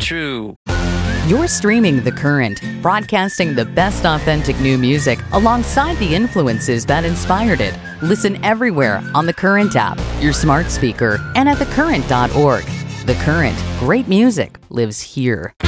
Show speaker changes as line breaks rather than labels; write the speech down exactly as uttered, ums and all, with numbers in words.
true.
You're streaming The Current, broadcasting the best authentic new music alongside the influences that inspired it. Listen everywhere on The Current app, your smart speaker, and at the current dot org. The Current, great music lives here.